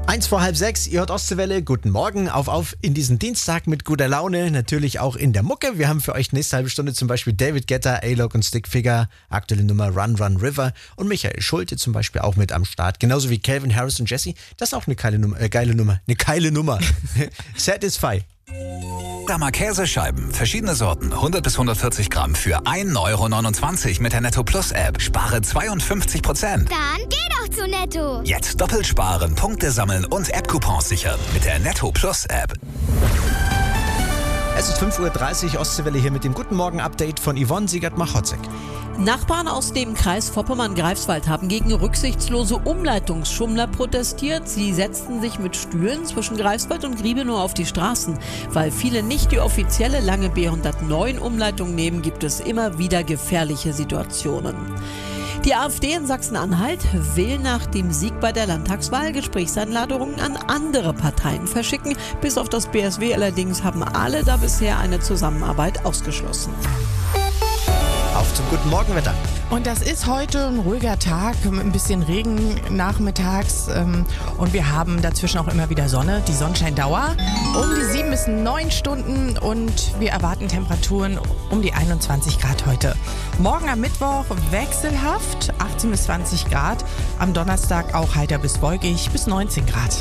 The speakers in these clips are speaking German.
Eins vor halb sechs, ihr hört Ostseewelle, guten Morgen, auf in diesen Dienstag mit guter Laune, natürlich auch in der Mucke. Wir haben für euch nächste halbe Stunde zum Beispiel David Guetta, A-Log und Stickfigure, aktuelle Nummer Run Run River und Michael Schulte zum Beispiel auch mit am Start, genauso wie Calvin Harris und Jesse, das ist auch eine geile Nummer. Satisfy. Dama Käsescheiben, verschiedene Sorten, 100 bis 140 Gramm für 1,29 € mit der Netto Plus App. Spare 52%. Dann geh doch zu Netto. Jetzt doppelt sparen, Punkte sammeln und App-Coupons sichern mit der Netto Plus App. Es ist 5.30 Uhr, Ostseewelle hier mit dem Guten Morgen-Update von Yvonne Siegert-Machotzek. Nachbarn aus dem Kreis Vorpommern-Greifswald haben gegen rücksichtslose Umleitungsschummler protestiert. Sie setzten sich mit Stühlen zwischen Greifswald und Griebenow auf die Straßen. Weil viele nicht die offizielle lange B109-Umleitung nehmen, gibt es immer wieder gefährliche Situationen. Die AfD in Sachsen-Anhalt will nach dem Sieg bei der Landtagswahl Gesprächseinladungen an andere Parteien verschicken. Bis auf das BSW allerdings haben alle da bisher eine Zusammenarbeit ausgeschlossen. Auf zum guten Morgenwetter. Und das ist heute ein ruhiger Tag, mit ein bisschen Regen nachmittags und wir haben dazwischen auch immer wieder Sonne, die Sonnenscheindauer um die 7 bis 9 Stunden und wir erwarten Temperaturen um die 21 Grad heute. Morgen am Mittwoch wechselhaft, 18 bis 20 Grad, am Donnerstag auch heiter bis wolkig bis 19 Grad.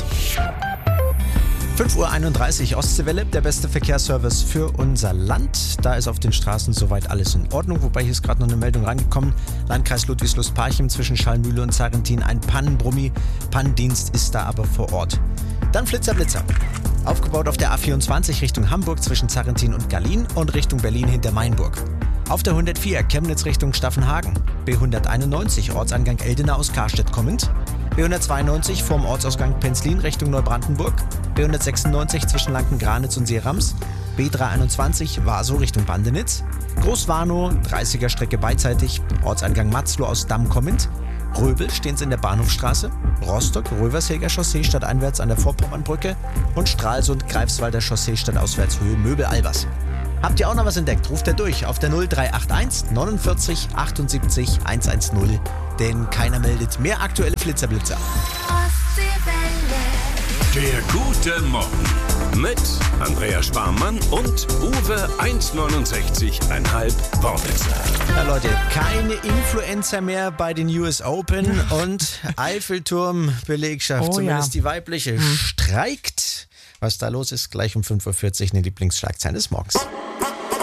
5.31 Uhr Ostseewelle, der beste Verkehrsservice für unser Land. Da ist auf den Straßen soweit alles in Ordnung, wobei hier ist gerade noch eine Meldung reingekommen. Landkreis Ludwigslust-Parchim zwischen Schallmühle und Sarrentin, ein Pannenbrummi. Pannendienst ist da aber vor Ort. Dann Flitzer. Aufgebaut auf der A24 Richtung Hamburg zwischen Sarrentin und Gallien und Richtung Berlin hinter Mainburg. Auf der 104 Chemnitz Richtung Staffenhagen. B191 Ortsangang Eldena aus Karstedt kommend. B192 vorm Ortsausgang Penzlin Richtung Neubrandenburg. B196 zwischen Lanken-Granitz und Seerams. B321 Vaso Richtung Bandenitz. Großwarnow 30er Strecke beidseitig. Ortseingang Matzloh aus Damm kommend. Röbel stehen Sie in der Bahnhofstraße. Rostock Rövershäger Chaussee stadteinwärts an der Vorpommernbrücke. Und Stralsund Greifswalder Chaussee stadtauswärts Höhe Möbel-Albers. Habt ihr auch noch was entdeckt? Ruft er durch auf der 0381 49 78 110. Denn keiner meldet mehr aktuelle Flitzerblitzer. Der gute Morgen mit Andrea Sparmann und Uwe 1,69,5 Wortwitzer. Ja Leute, keine Influencer mehr bei den US Open und Eiffelturm-Belegschaft, zumindest die weibliche, streikt. Was da los ist, gleich um 5.40 Uhr eine Lieblingsschlagzeile des Morgens.